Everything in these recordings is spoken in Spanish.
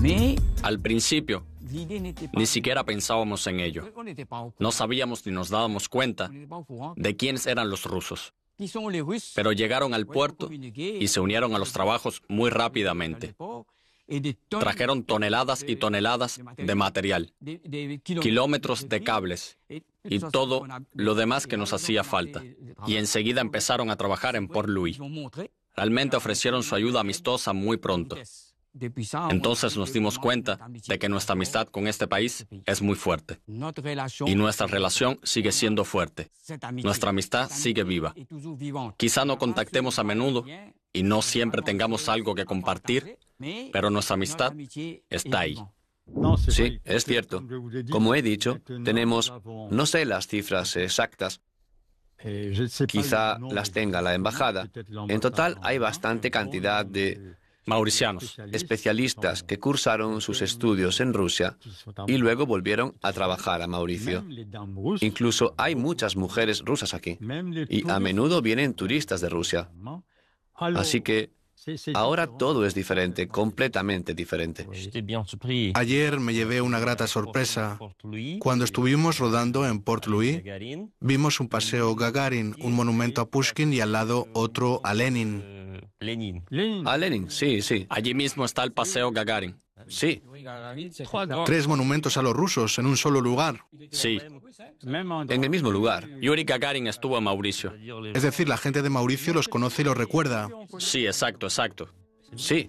Al principio, ni siquiera pensábamos en ello. No sabíamos ni nos dábamos cuenta de quiénes eran los rusos. Pero llegaron al puerto y se unieron a los trabajos muy rápidamente. Trajeron toneladas y toneladas de material, kilómetros de cables y todo lo demás que nos hacía falta. Y enseguida empezaron a trabajar en Port Louis. Realmente ofrecieron su ayuda amistosa muy pronto. Entonces nos dimos cuenta de que nuestra amistad con este país es muy fuerte. Y nuestra relación sigue siendo fuerte. Nuestra amistad sigue viva. Quizá no contactemos a menudo y no siempre tengamos algo que compartir, pero nuestra amistad está ahí. Sí, es cierto. Como he dicho, tenemos, no sé las cifras exactas, quizá las tenga la embajada. En total hay bastante cantidad de Mauricianos. especialistas que cursaron sus estudios en Rusia y luego volvieron a trabajar a Mauricio. Incluso hay muchas mujeres rusas aquí y a menudo vienen turistas de Rusia. Así que ahora todo es diferente, completamente diferente. Ayer me llevé una grata sorpresa. Cuando estuvimos rodando en Port Louis, vimos un paseo Gagarin, un monumento a Pushkin y al lado otro a Lenin. A Lenin, sí, sí. Allí mismo está el Paseo Gagarin. Sí. 3 monumentos a los rusos en un solo lugar. Sí. En el mismo lugar. Yuri Gagarin estuvo en Mauricio. Es decir, la gente de Mauricio los conoce y los recuerda. Sí, exacto, exacto. Sí.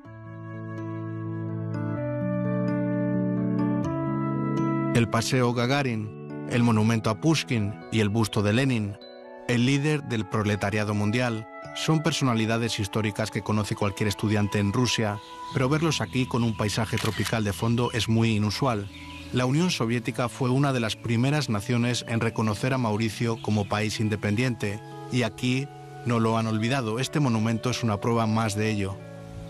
El paseo Gagarin, el monumento a Pushkin y el busto de Lenin, el líder del proletariado mundial, son personalidades históricas que conoce cualquier estudiante en Rusia, pero verlos aquí con un paisaje tropical de fondo es muy inusual. La Unión Soviética fue una de las primeras naciones en reconocer a Mauricio como país independiente, y aquí no lo han olvidado. Este monumento es una prueba más de ello.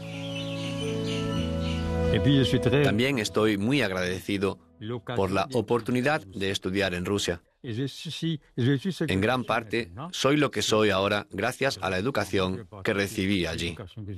También estoy muy agradecido por la oportunidad de estudiar en Rusia. En gran parte, soy lo que soy ahora gracias a la educación que recibí allí.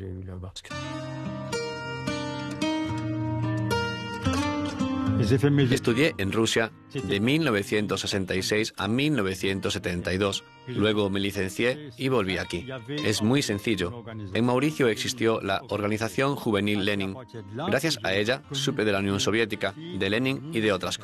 Estudié en Rusia de 1966 a 1972. Luego me licencié y volví aquí. Es muy sencillo. En Mauricio existió la Organización Juvenil Lenin. Gracias a ella supe de la Unión Soviética, de Lenin y de otras cosas.